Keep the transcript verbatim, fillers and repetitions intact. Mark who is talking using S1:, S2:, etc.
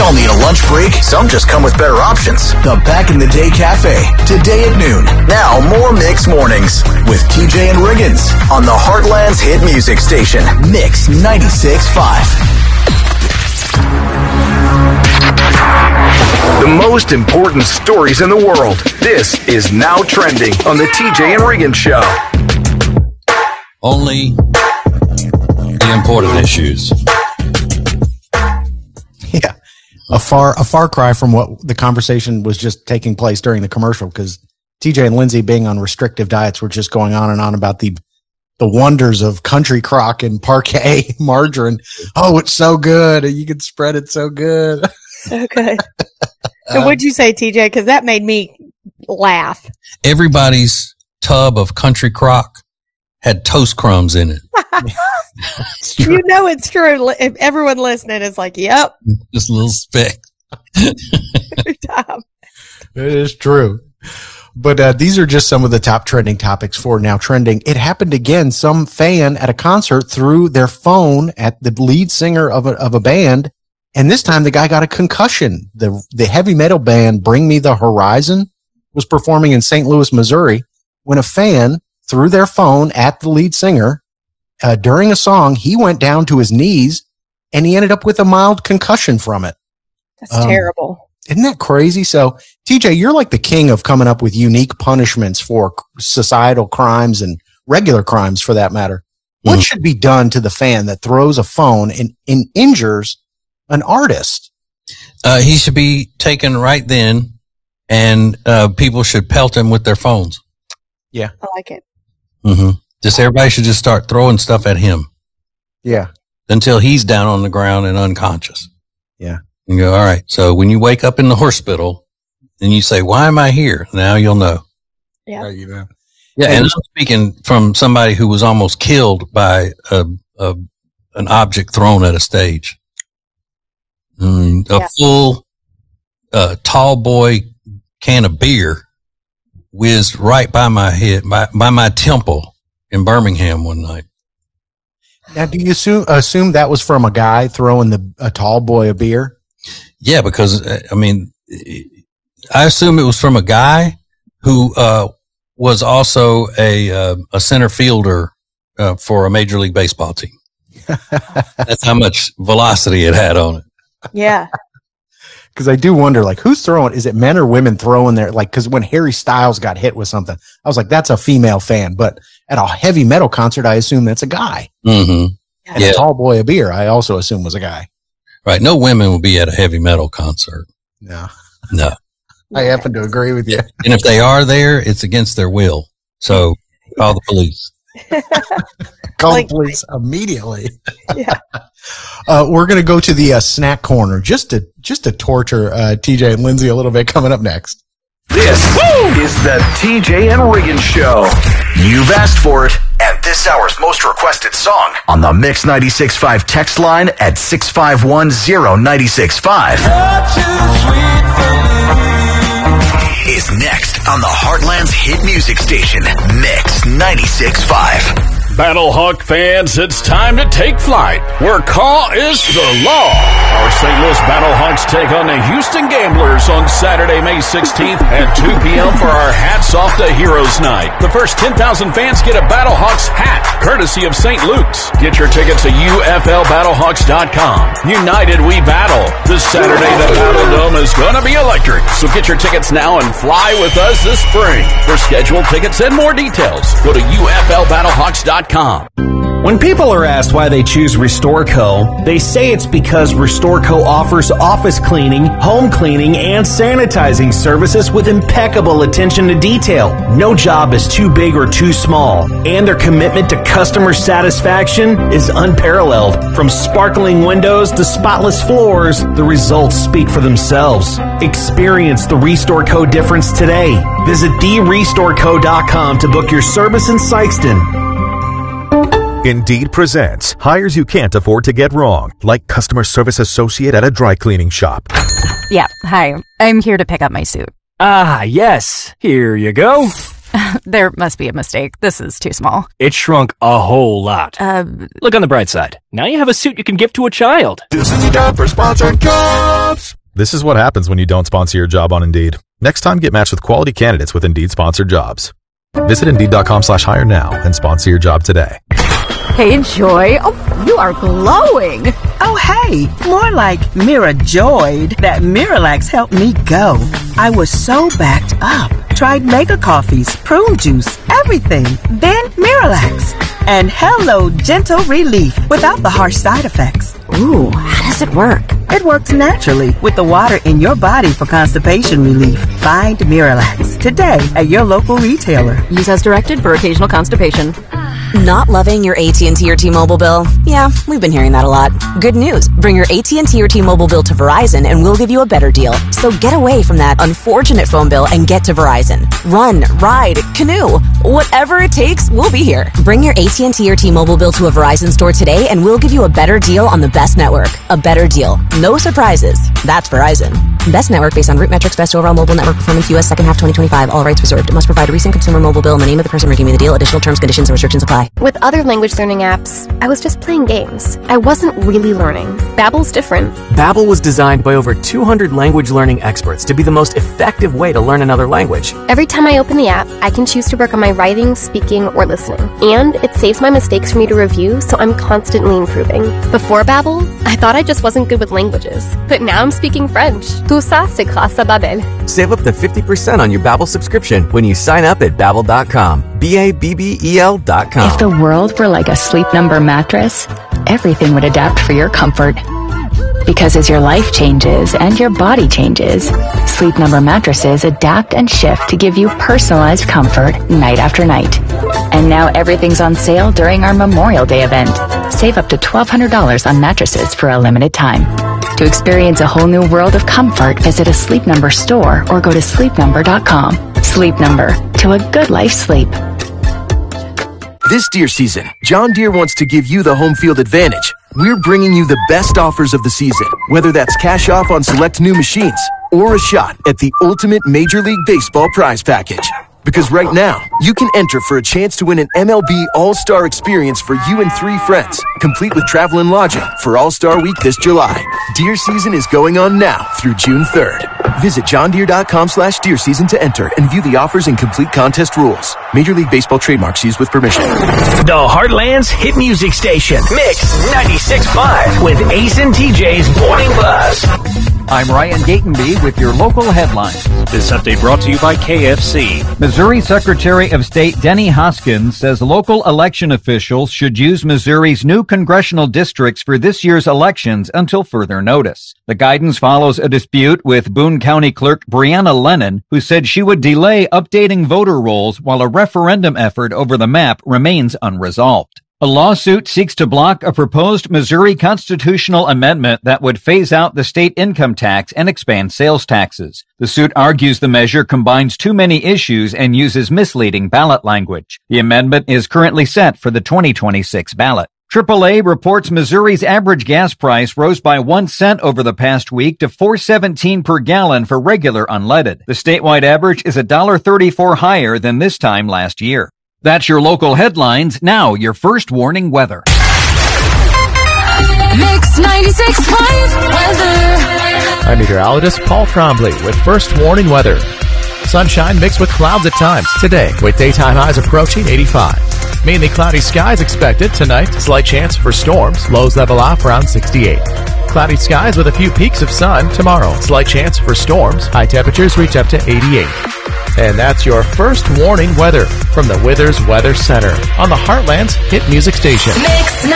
S1: all need a lunch break. Some just come with better options. The Back in the Day Cafe, today at noon. Now, more Mix Mornings with T J and Riggins on the Heartland's hit music station, Mix ninety-six point five. The most important stories in the world. This is Now Trending on the T J and Riggins Show.
S2: Only the important issues.
S3: Yeah, a far a far cry from what the conversation was just taking place during the commercial, because T J and Lindsay, being on restrictive diets, were just going on and on about the the wonders of country crock and parquet margarine. Oh, it's so good. You can spread it so good.
S4: Okay. And what'd you say, T J? Because that made me laugh.
S2: Everybody's tub of country crock had toast crumbs in it.
S4: You know it's true. If everyone listening is like, yep.
S2: Just a little speck.
S4: Every time.
S3: It is true. But uh, these are just some of the top trending topics for Now Trending. It happened again. Some fan at a concert threw their phone at the lead singer of a, of a band, and this time the guy got a concussion. The, the heavy metal band Bring Me the Horizon was performing in Saint Louis, Missouri, when a fan threw their phone at the lead singer. Uh, during a song, he went down to his knees, and he ended up with a mild concussion from it.
S4: That's
S3: um,
S4: terrible.
S3: Isn't that crazy? So, T J, you're like the king of coming up with unique punishments for societal crimes and regular crimes, for that matter. What mm. should be done to the fan that throws a phone and, and injures an artist?
S2: Uh, he should be taken right then, and uh, people should pelt him with their phones.
S3: Yeah.
S4: I like it.
S2: Mm-hmm. Just everybody should just start throwing stuff at him.
S3: Yeah.
S2: Until he's down on the ground and unconscious.
S3: Yeah.
S2: And go, all right. So when you wake up in the hospital and you say, why am I here? Now you'll know.
S4: Yeah.
S3: You know.
S2: Yeah. And I'm speaking from somebody who was almost killed by a, a an object thrown at a stage. Mm, a
S4: yeah.
S2: full, uh, tall boy can of beer whizzed right by my head, by, by my temple in Birmingham one night.
S3: Now, do you assume, assume that was from a guy throwing the a tall boy a beer?
S2: Yeah, because, I mean, I assume it was from a guy who uh, was also a uh, a center fielder uh, for a Major League Baseball team. That's how much velocity it had on it.
S4: Yeah.
S3: Because I do wonder, like, who's throwing? Is it men or women throwing their, like, because when Harry Styles got hit with something, I was like, that's a female fan. But at a heavy metal concert, I assume that's a guy.
S2: Mm-hmm.
S3: And
S2: yeah.
S3: a tall boy a beer, I also assume was a guy.
S2: Right. No women will be at a heavy metal concert.
S3: No.
S2: No.
S3: I happen to agree with you.
S2: And if they are there, it's against their will. So call the police.
S3: Call
S4: like,
S3: the police immediately.
S4: Yeah.
S3: Uh, we're going to go to the uh, snack corner just to just to torture uh, T J and Lindsay a little bit coming up next.
S1: This Woo! is the T J and Riggins Show. You've asked for it, and this hour's most requested song on the Mix ninety-six point five text line at six five one zero nine six five is next on the Heartland's hit music station, Mix ninety-six point five.
S5: Battlehawk fans, it's time to take flight, where caw is the law. Our Saint Louis Battlehawks take on the Houston Gamblers on Saturday, May sixteenth at two p.m. for our Hats Off to Heroes Night. The first ten thousand fans get a Battlehawks hat, courtesy of Saint Luke's. Get your tickets at U F L battlehawks dot com. United we battle. This Saturday, the Battle Dome is going to be electric, so get your tickets now and fly with us this spring. For scheduled tickets and more details, go to U F L battlehawks dot com.
S6: When people are asked why they choose RestoreCo, they say it's because RestoreCo offers office cleaning, home cleaning, and sanitizing services with impeccable attention to detail. No job is too big or too small, and their commitment to customer satisfaction is unparalleled. From sparkling windows to spotless floors, the results speak for themselves. Experience the RestoreCo difference today. Visit the restore co dot com to book your service in Sikeston.
S7: Indeed presents hires you can't afford to get wrong, like customer service associate at a dry cleaning shop.
S8: Yeah, hi. I'm here to pick up my suit.
S9: Ah, yes. Here you go.
S8: There must be a mistake. This is too small.
S9: It shrunk a whole lot.
S8: Uh,
S9: Look on the bright side. Now you have a suit you can give to a child.
S7: This is the job for sponsored jobs. This is what happens when you don't sponsor your job on Indeed. Next time, get matched with quality candidates with Indeed sponsored jobs. Visit Indeed.com slash hire now and sponsor your job today.
S10: Hey, Joy. Oh, you are glowing.
S11: Oh, hey. More like Mira Joyed. That Miralax helped me go. I was so backed up. Tried mega coffees, prune juice, everything. Then Miralax. And hello, gentle relief without the harsh side effects.
S10: Ooh, how does it work?
S11: It works naturally with the water in your body for constipation relief. Find Miralax today at your local retailer.
S10: Use as directed for occasional constipation.
S12: Not loving your A T and T or T-Mobile bill? Yeah, we've been hearing that a lot. Good news. Bring your A T and T or T-Mobile bill to Verizon and we'll give you a better deal. So get away from that unfortunate phone bill and get to Verizon. Run, ride, canoe. Whatever it takes, we'll be here. Bring your A T and T or T-Mobile bill to a Verizon store today and we'll give you a better deal on the best network. A better deal. No surprises. That's Verizon. Best network based on root metrics, best overall mobile network performance, U S second half twenty twenty-five. All rights reserved. Must provide a recent consumer mobile bill and the name of the person redeeming the deal. Additional terms, conditions, and restrictions apply.
S13: With other language learning apps, I was just playing games. I wasn't really learning. Babbel's different.
S9: Babbel was designed by over two hundred language learning experts to be the most effective way to learn another language.
S13: Every time I open the app, I can choose to work on my writing, speaking, or listening. And it saves my mistakes for me to review, so I'm constantly improving. Before Babbel, I thought I just wasn't good with languages. But now I'm speaking French. Tout ça, c'est grâce à Babbel.
S9: Save up to fifty percent on your Babbel subscription when you sign up at Babbel dot com. B A B B E L dot com.
S14: If the world were like a Sleep Number mattress, everything would adapt for your comfort. Because as your life changes and your body changes, Sleep Number mattresses adapt and shift to give you personalized comfort night after night. And now everything's on sale during our Memorial Day event. Save up to twelve hundred dollars on mattresses for a limited time. To experience a whole new world of comfort, visit a Sleep Number store or go to sleep number dot com. Sleep Number, to a good life sleep.
S15: This deer season, John Deere wants to give you the home field advantage. We're bringing you the best offers of the season, whether that's cash off on select new machines or a shot at the ultimate Major League Baseball prize package. Because right now, you can enter for a chance to win an M L B All-Star experience for you and three friends, complete with travel and lodging for All-Star Week this July. Deer season is going on now through June third. Visit john deere dot com slash deer season to enter and view the offers and complete contest rules. Major League Baseball trademarks used with permission.
S6: The Heartland's hit music station, Mix ninety-six point five with Ace and T J's Morning Buzz.
S16: I'm Ryan Gatenby with your local headlines.
S17: This update brought to you by K F C.
S16: Missouri Secretary of State Denny Hoskins says local election officials should use Missouri's new congressional districts for this year's elections until further notice. The guidance follows a dispute with Boone County Clerk Brianna Lennon, who said she would delay updating voter rolls while a referendum effort over the map remains unresolved. A lawsuit seeks to block a proposed Missouri constitutional amendment that would phase out the state income tax and expand sales taxes. The suit argues the measure combines too many issues and uses misleading ballot language. The amendment is currently set for the twenty twenty-six ballot. triple A reports Missouri's average gas price rose by one cent over the past week to four seventeen per gallon for regular unleaded. The statewide average is one dollar thirty-four higher than this time last year. That's your local headlines. Now, your first warning weather.
S18: Mix ninety-six point five weather.
S19: I'm meteorologist Paul Trombley with first warning weather. Sunshine mixed with clouds at times today, with daytime highs approaching eighty-five. Mainly cloudy skies expected tonight. Slight chance for storms. Lows level off around sixty-eight. Cloudy skies with a few peaks of sun tomorrow. Slight chance for storms. High temperatures reach up to eighty-eight. And that's your first warning weather from the Withers Weather Center on the Heartland's hit music station.
S18: Mix